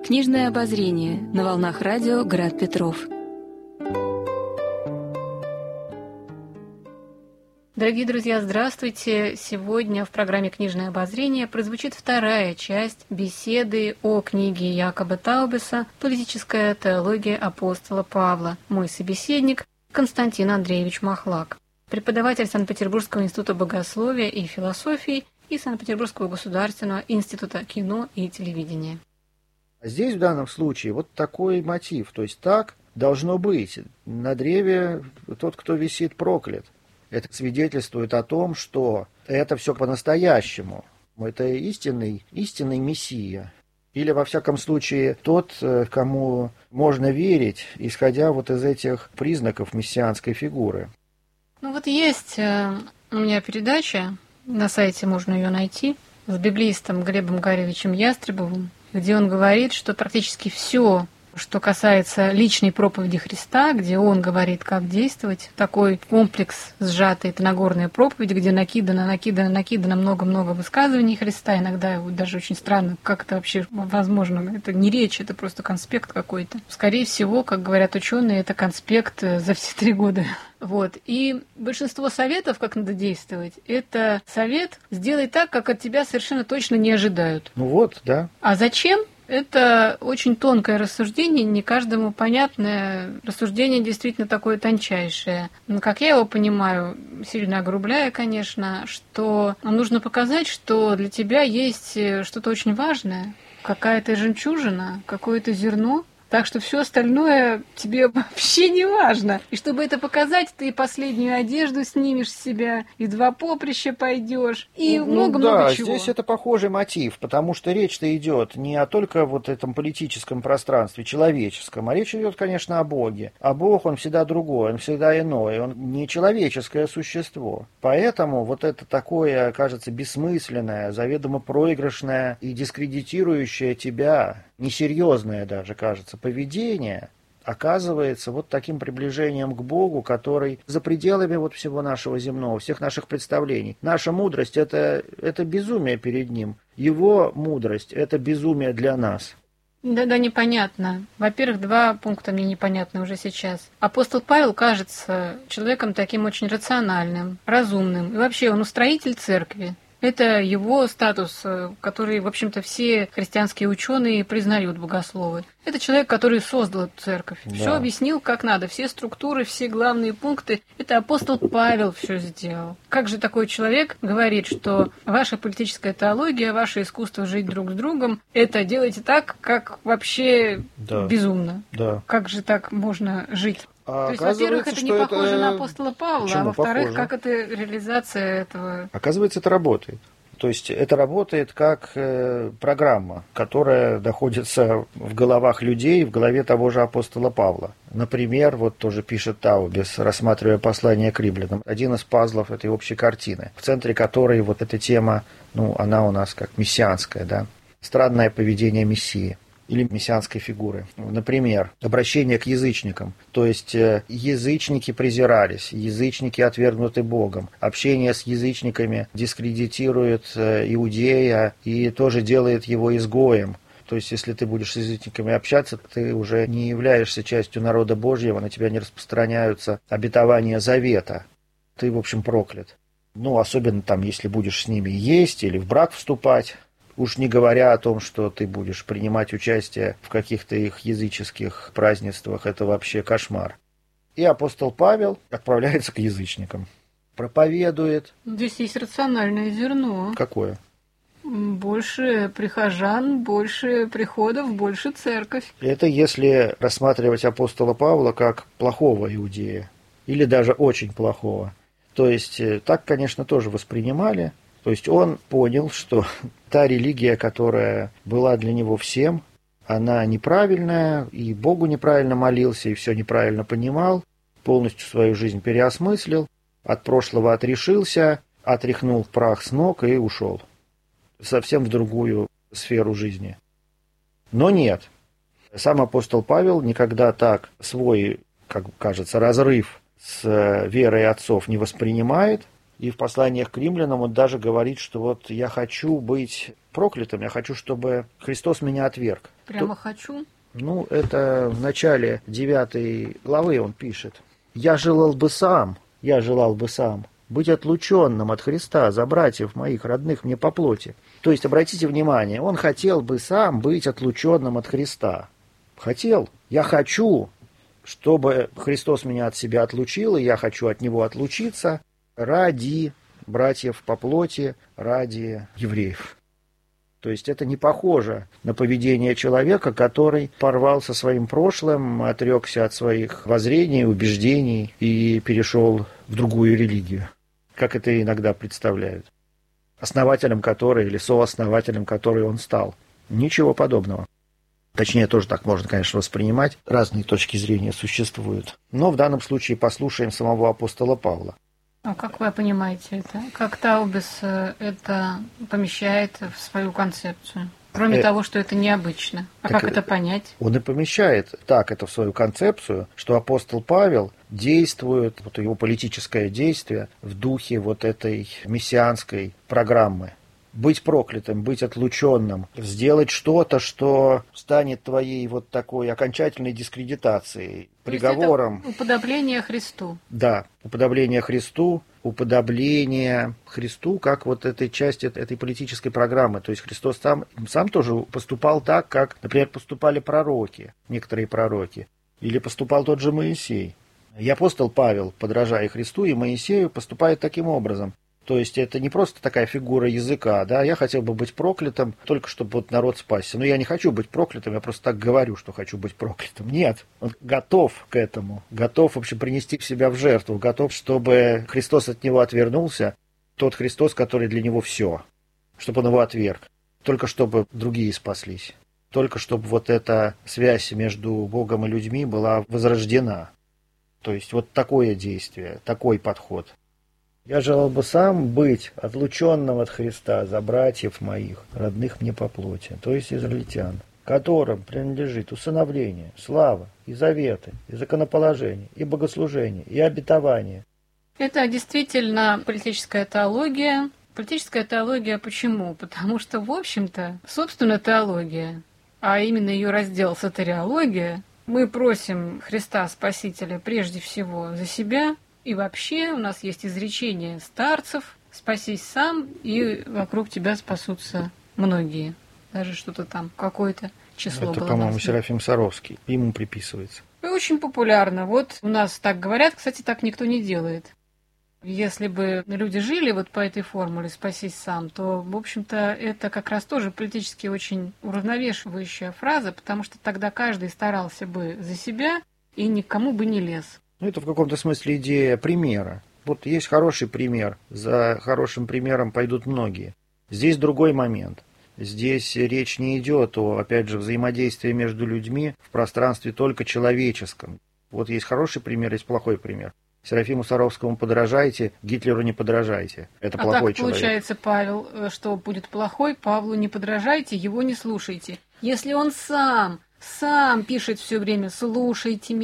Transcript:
Книжное обозрение на волнах радио «Град Петров». Дорогие друзья, здравствуйте! Сегодня в программе «Книжное обозрение» прозвучит вторая часть беседы о книге Якоба Таубеса «Политическая теология апостола Павла». Мой собеседник Константин Андреевич Махлак, преподаватель Санкт-Петербургского института богословия и философии и Санкт-Петербургского государственного института кино и телевидения. Здесь в данном случае вот такой мотив, то есть так должно быть. На древе тот, кто висит, проклят. Это свидетельствует о том, что это все по-настоящему. Это истинный Мессия. Или, во всяком случае, тот, кому можно верить, исходя вот из этих признаков мессианской фигуры. Ну вот есть у меня передача, на сайте можно ее найти, с библеистом Глебом Гаревичем Ястребовым, где он говорит, что практически все, что касается личной проповеди Христа, где он говорит, как действовать, такой комплекс сжатый, это Нагорная проповедь, где накидано много-много высказываний Христа, иногда даже очень странно, как это вообще возможно, это не речь, это просто конспект какой-то. Скорее всего, как говорят ученые, это конспект за все 3 года. Вот. И большинство советов, как надо действовать, это совет «сделай так, как от тебя совершенно точно не ожидают». Ну вот, да. А зачем? Это очень тонкое рассуждение, не каждому понятное. Рассуждение действительно такое тончайшее. Но, как я его понимаю, сильно огрубляя, конечно, что нужно показать, что для тебя есть что-то очень важное, какая-то жемчужина, какое-то зерно, так что все остальное тебе вообще не важно. И чтобы это показать, ты последнюю одежду снимешь с себя, и 2 поприща пойдешь, и много-много чего. Да, здесь это похожий мотив, потому что речь-то идет не о только вот этом политическом пространстве, человеческом, а речь идет, конечно, о Боге. А Бог, он всегда другой, он всегда иной, он не человеческое существо. Поэтому вот это такое, кажется, бессмысленное, заведомо проигрышное и дискредитирующее тебя, несерьезное даже, кажется, поведение оказывается вот таким приближением к Богу, который за пределами вот всего нашего земного, всех наших представлений. Наша мудрость это безумие перед Ним. Его мудрость – это безумие для нас. Да, непонятно. Во-первых, 2 пункта мне непонятны уже сейчас. Апостол Павел кажется человеком таким очень рациональным, разумным. И вообще он устроитель церкви. Это его статус, который, в общем-то, все христианские ученые признают, богословы. Это человек, который создал эту церковь. Да. Все объяснил, как надо, все структуры, все главные пункты. Это апостол Павел все сделал. Как же такой человек говорит, что ваша политическая теология, ваше искусство жить друг с другом, это делайте так, как вообще безумно. Да. Как же так можно жить? То есть, во-первых, это не похоже на апостола Павла, а во-вторых, как это реализация этого? Оказывается, это работает. То есть это работает как программа, которая находится в головах людей, в голове того же апостола Павла. Например, вот тоже пишет Таубес, рассматривая послание к римлянам, один из пазлов этой общей картины, в центре которой вот эта тема, она у нас как мессианская, да, странное поведение Мессии. Или мессианской фигуры. Например, обращение к язычникам. То есть язычники презирались, язычники отвергнуты Богом. Общение с язычниками дискредитирует иудея и тоже делает его изгоем. То есть, если ты будешь с язычниками общаться, ты уже не являешься частью народа Божьего, на тебя не распространяются обетования завета. Ты, в общем, проклят. Особенно там, если будешь с ними есть или в брак вступать. Уж не говоря о том, что ты будешь принимать участие в каких-то их языческих празднествах, это вообще кошмар. И апостол Павел отправляется к язычникам, проповедует. Здесь есть рациональное зерно. Какое? Больше прихожан, больше приходов, больше церковь. Это если рассматривать апостола Павла как плохого иудея, или даже очень плохого. То есть так, конечно, тоже воспринимали. То есть он понял, что та религия, которая была для него всем, она неправильная, и Богу неправильно молился, и все неправильно понимал, полностью свою жизнь переосмыслил, от прошлого отрешился, отряхнул прах с ног и ушел. Совсем в другую сферу жизни. Но нет. Сам апостол Павел никогда так свой, как кажется, разрыв с верой отцов не воспринимает. И в посланиях к римлянам он даже говорит, что вот я хочу быть проклятым, я хочу, чтобы Христос меня отверг. Прямо хочу? Ну, это в начале 9 главы он пишет. Я желал бы сам быть отлученным от Христа за братьев моих, родных мне по плоти. То есть, обратите внимание, он хотел бы сам быть отлученным от Христа. Хотел. Я хочу, чтобы Христос меня от себя отлучил, и я хочу от него отлучиться ради братьев по плоти, ради евреев. То есть это не похоже на поведение человека, который порвал со своим прошлым, отрекся от своих воззрений, убеждений и перешел в другую религию, как это иногда представляют. Основателем которой или сооснователем которой он стал. Ничего подобного. Точнее, тоже так можно, конечно, воспринимать. Разные точки зрения существуют. Но в данном случае послушаем самого апостола Павла. А как вы понимаете это? Как Таубес это помещает в свою концепцию? Кроме того, что это необычно. А как это понять? Он и помещает так это в свою концепцию, что апостол Павел действует, вот его политическое действие в духе вот этой мессианской программы. Быть проклятым, быть отлученным, сделать что-то, что станет твоей вот такой окончательной дискредитацией, приговором. Это уподобление Христу. Да, уподобление Христу как вот этой части этой политической программы. То есть Христос сам тоже поступал так, как, например, поступали пророки, некоторые пророки, или поступал тот же Моисей. И апостол Павел, подражая Христу и Моисею, поступает таким образом. То есть это не просто такая фигура языка, да, я хотел бы быть проклятым, только чтобы вот народ спасся. Но я не хочу быть проклятым, я просто так говорю, что хочу быть проклятым. Нет, он готов к этому, готов, в общем, принести себя в жертву, готов, чтобы Христос от него отвернулся, тот Христос, который для него все, чтобы он его отверг, только чтобы другие спаслись, только чтобы вот эта связь между Богом и людьми была возрождена. То есть вот такое действие, такой подход. Я желал бы сам быть отлученным от Христа за братьев моих, родных мне по плоти, то есть израильтян, которым принадлежит усыновление, слава, и заветы, и законоположение, и богослужение, и обетование. Это действительно политическая теология. Политическая теология почему? Потому что, в общем-то, собственно, теология, а именно ее раздел сотариология, мы просим Христа Спасителя прежде всего за себя. И вообще у нас есть изречение старцев: «Спасись сам, и вокруг тебя спасутся многие». Даже что-то там, какое-то число это, было. по-моему, названо. Серафим Саровский. Ему приписывается. И очень популярно. Вот у нас так говорят, кстати, так никто не делает. Если бы люди жили вот по этой формуле «спасись сам», то, в общем-то, это как раз тоже политически очень уравновешивающая фраза, потому что тогда каждый старался бы за себя и никому бы не лез. Ну, это в каком-то смысле идея примера. Вот есть хороший пример, за хорошим примером пойдут многие. Здесь другой момент. Здесь речь не идет о, опять же, взаимодействии между людьми в пространстве только человеческом. Вот есть хороший пример, есть плохой пример. Серафиму Саровскому подражайте, Гитлеру не подражайте. Это плохой человек. Так получается, Павел, что будет плохой, Павлу не подражайте, его не слушайте. Если он сам пишет все время «слушайте меня»,